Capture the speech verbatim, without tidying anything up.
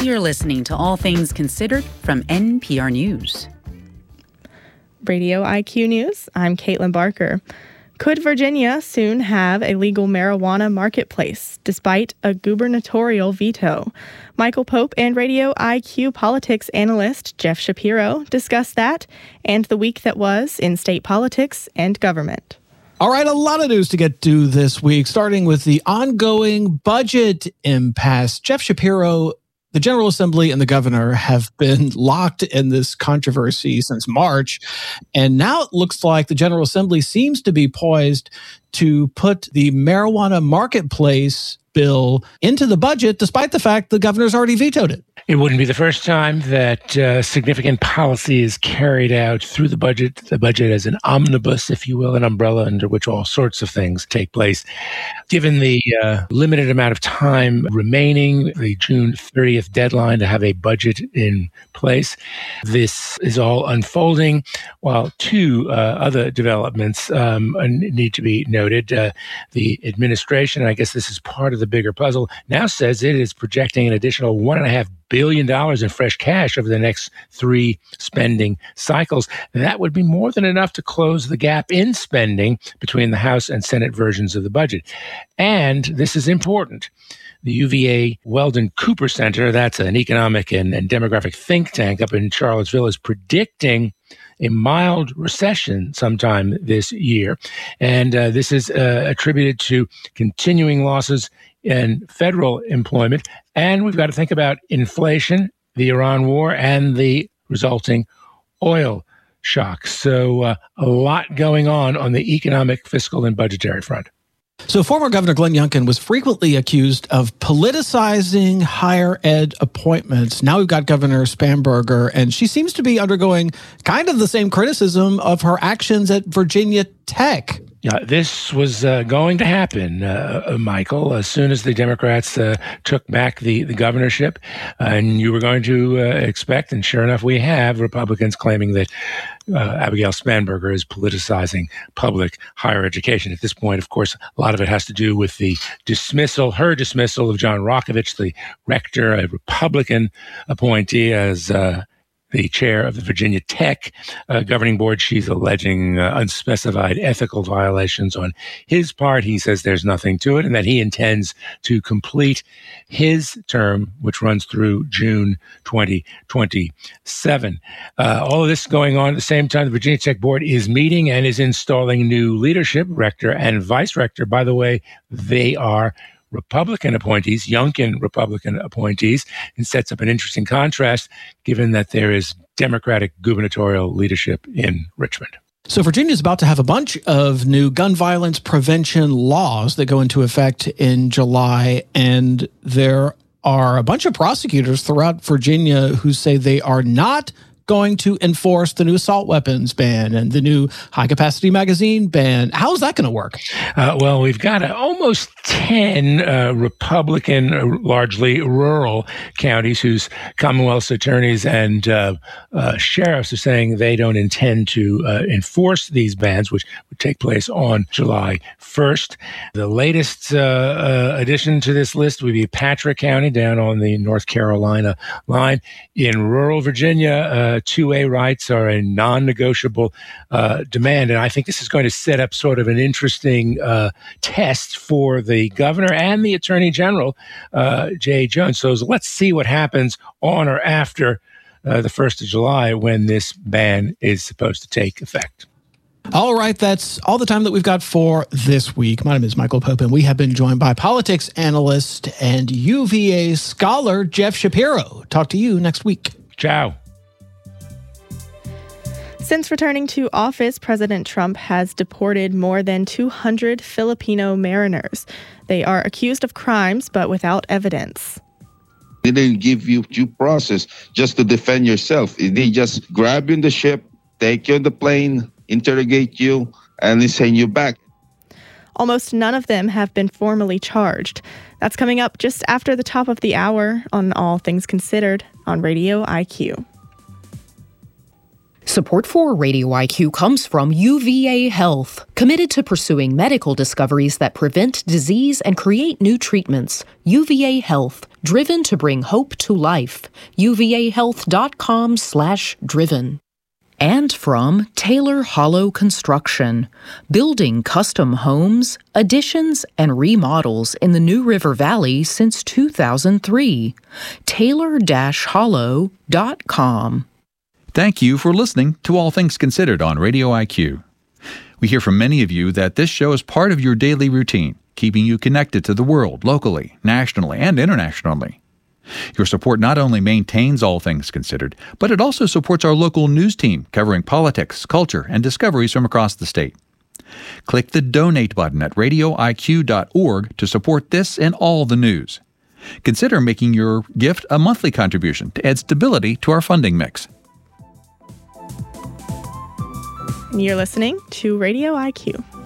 You're listening to All Things Considered from N P R News. Radio I Q News, I'm Caitlin Barker. Could Virginia soon have a legal marijuana marketplace, despite a gubernatorial veto? Michael Pope and Radio I Q politics analyst Jeff Shapiro discuss that and the week that was in state politics and government. All right, a lot of news to get to this week, starting with the ongoing budget impasse. Jeff Shapiro, the General Assembly and the governor have been locked in this controversy since March, and now it looks like the General Assembly seems to be poised to put the marijuana marketplace bill into the budget, despite the fact the governor's already vetoed it. It wouldn't be the first time that uh, significant policy is carried out through the budget, the budget as an omnibus, if you will, an umbrella under which all sorts of things take place. Given the uh, limited amount of time remaining, the June thirtieth deadline to have a budget in place, this is all unfolding, while two uh, other developments um, need to be noted. Uh, the administration, I guess this is part of the bigger puzzle, now says it is projecting an additional one and a half billion dollars in fresh cash over the next three spending cycles. And that would be more than enough to close the gap in spending between the House and Senate versions of the budget. And this is important. The U V A Weldon Cooper Center, that's an economic and, and demographic think tank up in Charlottesville, is predicting a mild recession sometime this year. And uh, this is uh, attributed to continuing losses in federal employment. And we've got to think about inflation, the Iran war, and the resulting oil shock. So uh, a lot going on on the economic, fiscal, and budgetary front. So former Governor Glenn Youngkin was frequently accused of politicizing higher ed appointments. Now we've got Governor Spanberger, and she seems to be undergoing kind of the same criticism of her actions at Virginia Tech. Yeah, this was uh, going to happen, uh, Michael, as soon as the Democrats uh, took back the, the governorship. Uh, and you were going to uh, expect, and sure enough, we have Republicans claiming that uh, Abigail Spanberger is politicizing public higher education. At this point, of course, a lot of it has to do with the dismissal, her dismissal of John Rokovich, the rector, a Republican appointee, as uh, the chair of the Virginia Tech uh, governing board. She's alleging uh, unspecified ethical violations on his part. He says there's nothing to it and that he intends to complete his term, which runs through June twenty twenty-seven. Uh, all of this going on at the same time. The Virginia Tech board is meeting and is installing new leadership, rector and vice rector. By the way, they are Republican appointees, Youngkin Republican appointees, and sets up an interesting contrast given that there is Democratic gubernatorial leadership in Richmond. So Virginia is about to have a bunch of new gun violence prevention laws that go into effect in July, and there are a bunch of prosecutors throughout Virginia who say they are not going to enforce the new assault weapons ban and the new high-capacity magazine ban. How's that going to work? Uh, well, we've got uh, almost ten uh, Republican, uh, largely rural counties whose Commonwealth's attorneys and uh, uh, sheriffs are saying they don't intend to uh, enforce these bans, which would take place on July first. The latest uh, uh, addition to this list would be Patrick County down on the North Carolina line. In rural Virginia, uh, two A rights are a non-negotiable uh, demand. And I think this is going to set up sort of an interesting uh, test for the governor and the attorney general, uh, Jay Jones. So let's see what happens on or after uh, the first of July when this ban is supposed to take effect. All right, that's all the time that we've got for this week. My name is Michael Pope, and we have been joined by politics analyst and U V A scholar Jeff Shapiro. Talk to you next week. Ciao. Since returning to office, President Trump has deported more than two hundred Filipino mariners. They are accused of crimes, but without evidence. They didn't give you due process just to defend yourself. They just grab you in the ship, take you on the plane, interrogate you, and they send you back. Almost none of them have been formally charged. That's coming up just after the top of the hour on All Things Considered on Radio I Q. Support for Radio I Q comes from U V A Health, committed to pursuing medical discoveries that prevent disease and create new treatments. U V A Health, driven to bring hope to life. U V A health dot com slash driven. And from Taylor Hollow Construction, building custom homes, additions, and remodels in the New River Valley since two thousand three. Taylor Hollow dot com. Thank you for listening to All Things Considered on Radio I Q. We hear from many of you that this show is part of your daily routine, keeping you connected to the world locally, nationally, and internationally. Your support not only maintains All Things Considered, but it also supports our local news team covering politics, culture, and discoveries from across the state. Click the Donate button at radio I Q dot org to support this and all the news. Consider making your gift a monthly contribution to add stability to our funding mix. You're listening to Radio I Q.